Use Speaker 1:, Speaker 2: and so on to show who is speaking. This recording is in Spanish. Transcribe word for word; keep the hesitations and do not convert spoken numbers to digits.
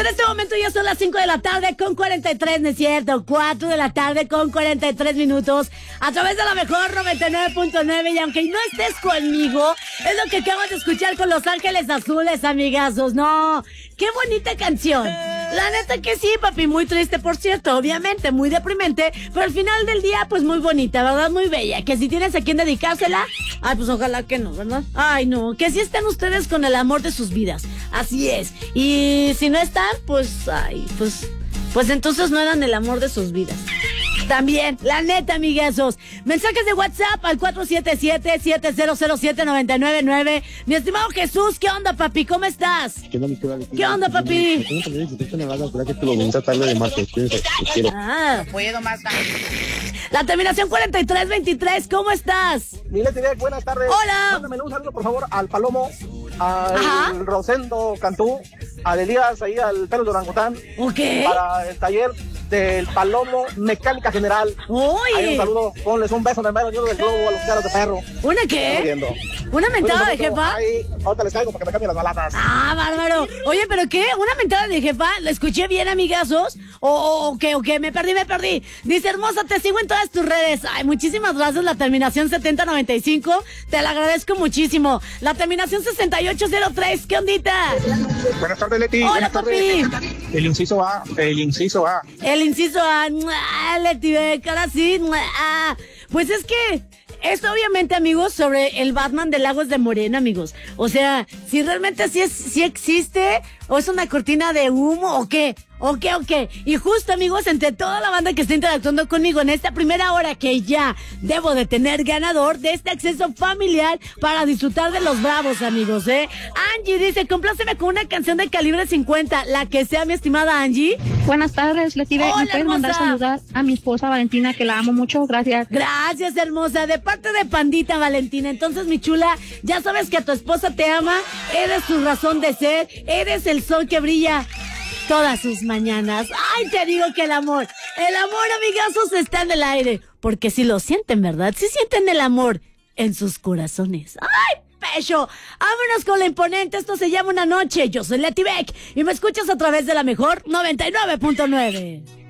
Speaker 1: en este momento ya son las cinco de la tarde con cuarenta y tres, ¿no es cierto? cuatro de la tarde con cuarenta y tres minutos. A través de la mejor noventa y nueve punto nueve. Y aunque no estés conmigo, es lo que acabas de escuchar con Los Ángeles Azules, amigazos. No, qué bonita canción. La neta que sí, papi, muy triste, por cierto, obviamente, muy deprimente, pero al final del día, pues muy bonita, ¿verdad? Muy bella, que si tienes a quien dedicársela, ay, pues ojalá que no, ¿verdad? Ay, no, que sí estén ustedes con el amor de sus vidas, así es, y si no están, pues, ay, pues, pues entonces no eran el amor de sus vidas. También, la neta, amiguesos. Mensajes de WhatsApp al cuatro siete siete, siete cero cero siete, nueve nueve nueve. Mi estimado Jesús, ¿qué onda, papi? ¿Cómo estás?
Speaker 2: ¿Qué onda, mi querida?
Speaker 1: ¿Qué onda, papi? Ah,
Speaker 3: puedo más.
Speaker 1: la terminación cuarenta y tres veintitrés, ¿cómo estás?
Speaker 4: Miles de buenas tardes.
Speaker 1: Hola.
Speaker 4: Mándame un saludo, por favor, al Palomo, al
Speaker 1: Ajá.
Speaker 4: Rosendo Cantú, al Elías, ahí al Pelo de Orangután.
Speaker 1: Ok.
Speaker 4: Para el taller del Palomo Mecánica General. Ahí un
Speaker 1: Uy.
Speaker 4: saludo, ponles un beso en el mero ñudo del globo a los caras de perro.
Speaker 1: ¿Una
Speaker 4: Estoy
Speaker 1: qué?
Speaker 4: viendo.
Speaker 1: ¿Una mentada de
Speaker 4: Un saludo,
Speaker 1: jefa?
Speaker 4: Ahí, ahorita les caigo para que me cambien las baladas.
Speaker 1: Ah, bárbaro. Oye, ¿pero qué? ¿Una mentada de jefa? ¿La escuché bien, amigazos? ¿O, o, o qué? ¿O qué? Me perdí, me perdí. Dice, hermosa, te sigo en todas tus redes. Ay, muchísimas gracias. La terminación setenta noventa y cinco. Te la agradezco muchísimo. La terminación sesenta y ocho cero tres. ¿Qué ondita?
Speaker 4: Buenas tardes, Leti.
Speaker 1: Hola,
Speaker 4: Buenas tardes.
Speaker 1: papi.
Speaker 4: El inciso A, el inciso A.
Speaker 1: El inciso A. ¡Mua! Leti Beck, ahora sí. ¡Mua! Pues es que esto obviamente, amigos, sobre el Batman de Lagos de Moreno, amigos. O sea, si realmente sí, es, sí existe o es una cortina de humo o qué. ¿O qué, o qué? Y justo, amigos, entre toda la banda que está interactuando conmigo en esta primera hora que ya debo de tener ganador de este acceso familiar para disfrutar de los Bravos, amigos, ¿eh? Angie dice, compláceme con una canción de calibre cincuenta, la que sea, mi estimada Angie.
Speaker 5: Buenas tardes, Leti Beck.
Speaker 1: Hola,
Speaker 5: ¿Me puedes mandar
Speaker 1: hermosa.
Speaker 5: saludar a mi esposa Valentina, que la amo mucho? Gracias.
Speaker 1: Gracias, hermosa, de parte de Pandita, Valentina. Entonces, mi chula, ya sabes que a tu esposa te ama, eres su razón de ser, eres el sol que brilla todas sus mañanas. Ay, te digo que el amor, el amor, amigazos, está en el aire, porque si lo sienten, ¿verdad? Si sienten el amor en sus corazones. ¡Ay, pecho! Vámonos con la imponente, esto se llama Una Noche. Yo soy Leti Beck y me escuchas a través de la mejor noventa y nueve punto nueve.